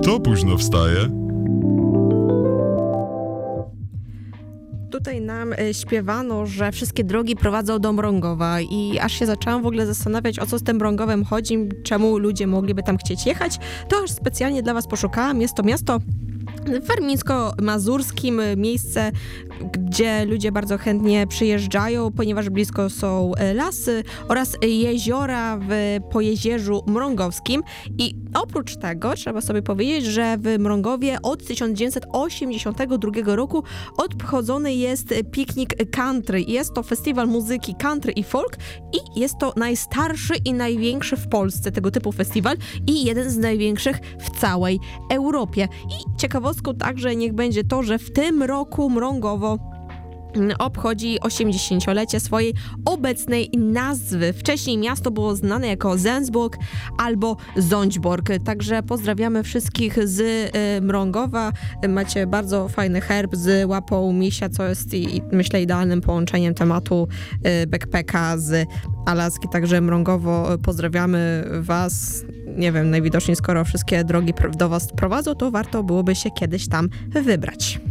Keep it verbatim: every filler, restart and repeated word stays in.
Kto późno wstaje? Tutaj nam e, śpiewano, że wszystkie drogi prowadzą do Mrągowa i aż się zaczęłam w ogóle zastanawiać, o co z tym Mrągowem chodzi, czemu ludzie mogliby tam chcieć jechać, to aż specjalnie dla was poszukałam. Jest to miasto warmińsko-mazurskim, miejsce, gdzie ludzie bardzo chętnie przyjeżdżają, ponieważ blisko są lasy oraz jeziora w Pojezierzu Mrągowskim. I oprócz tego trzeba sobie powiedzieć, że w Mrągowie od tysiąc dziewięćset osiemdziesiątego drugiego roku obchodzony jest piknik country. Jest to festiwal muzyki country i folk i jest to najstarszy i największy w Polsce tego typu festiwal i jeden z największych w całej Europie. I ciekawostką także niech będzie to, że w tym roku Mrągowo obchodzi osiemdziesięciolecie swojej obecnej nazwy. Wcześniej miasto było znane jako Zensburg albo Ząćborg. Także pozdrawiamy wszystkich z y, Mrągowa. Macie bardzo fajny herb z łapą misia, co jest i, myślę idealnym połączeniem tematu y, backpacka z Alaski. Także Mrągowo pozdrawiamy was. Nie wiem, najwidoczniej skoro wszystkie drogi do was prowadzą, to warto byłoby się kiedyś tam wybrać.